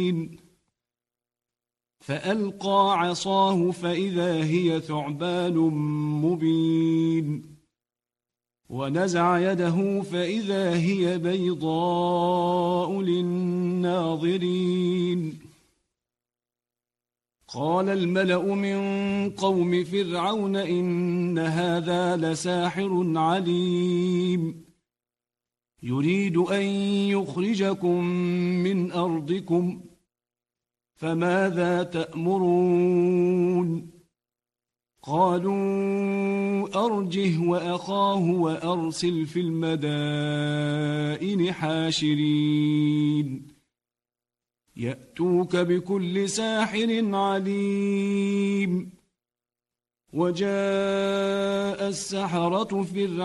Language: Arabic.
فألقى عصاه فإذا هي ثعبان مبين ونزع يده فإذا هي بيضاء للناظرين قال الملأ من قوم فرعون إن هذا لساحر عليم يريد أن يخرجكم من أرضكم فماذا تأمرون قالوا أرجه وأخاه وأرسل في المدائن حاشرين يأتوك بكل ساحر عليم وجاء السحرة فرعون